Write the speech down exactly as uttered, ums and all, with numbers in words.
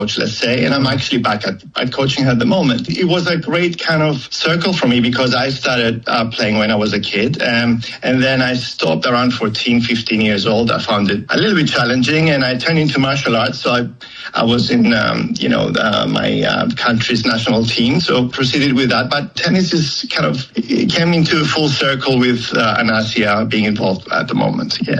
let's say, and I'm actually back at, at coaching at the moment. It was a great kind of circle for me because I started uh, playing when I was a kid, um, and then I stopped around fourteen, fifteen years old. I found it a little bit challenging, and I turned into martial arts. So I, I was in, um, you know, uh, my uh, country's national team, so proceeded with that. But tennis is kind of, it came into a full circle with uh, Anasia being involved at the moment, yeah.